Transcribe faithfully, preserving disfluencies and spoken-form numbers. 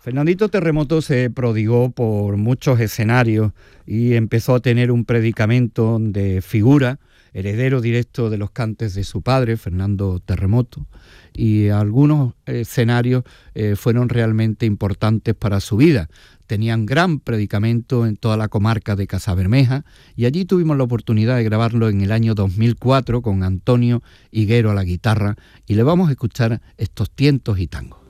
Fernandito Terremoto se prodigó por muchos escenarios y empezó a tener un predicamento de figura, heredero directo de los cantes de su padre, Fernando Terremoto, y algunos escenarios eh, fueron realmente importantes para su vida. Tenían gran predicamento en toda la comarca de Casabermeja y allí tuvimos la oportunidad de grabarlo en el año dos mil cuatro con Antonio Higuero a la guitarra y le vamos a escuchar estos tientos y tangos.